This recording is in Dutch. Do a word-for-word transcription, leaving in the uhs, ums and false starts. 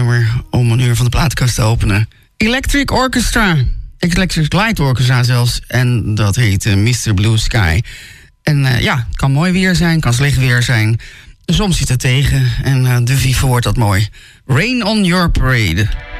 nummer om een uur van de platenkast te openen. Electric Orchestra. Electric Light Orchestra zelfs. En dat heet uh, mister Blue Sky. En uh, ja, het kan mooi weer zijn, kan slecht weer zijn. Soms zit het tegen en uh, de Vivo wordt dat mooi. Rain on Your Parade.